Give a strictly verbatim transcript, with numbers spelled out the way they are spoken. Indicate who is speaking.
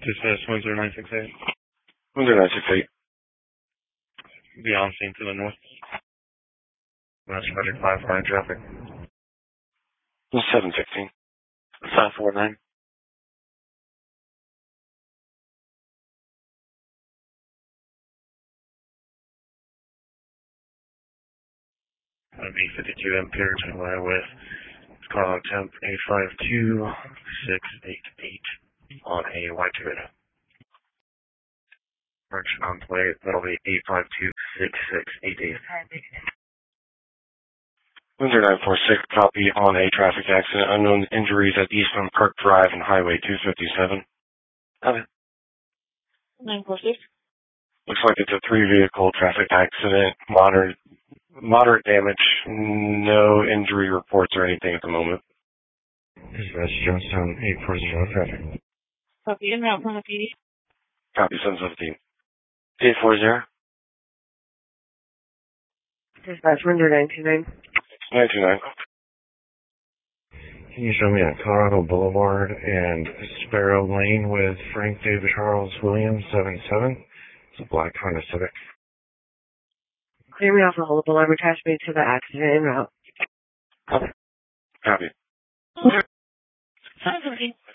Speaker 1: Dispatch one zero nine six eight.
Speaker 2: one zero nine six eight.
Speaker 1: Beyond scene to the north. That's Project five five traffic.
Speaker 2: seven sixteen. five four nine.
Speaker 1: B fifty-two Ampere to my with call temp eight five two six eight eight on a white Toyota. Correction on plate, that'll be eight five two six six eight eight.
Speaker 2: one zero nine four six, copy on a traffic accident. Unknown injuries at Eastern Park Drive and Highway two fifty-seven. Okay.
Speaker 3: nine four six.
Speaker 2: Looks like it's a three-vehicle traffic accident. Moderate, moderate damage. No injury reports or anything at the moment.
Speaker 1: Dispatch Jonestown eight four zero traffic.
Speaker 3: Copy in route from the P D.
Speaker 2: Copy seven seventeen. eight four zero.
Speaker 4: Dispatch one zero nine two nine.
Speaker 2: nine two nine.
Speaker 1: Can you show me at Colorado Boulevard and Sparrow Lane with Frank David Charles Williams seven seven? It's a black Honda Civic.
Speaker 4: Clear me off the whole alarm attachment to the accident en route.
Speaker 2: Copy.
Speaker 3: seven seventeen.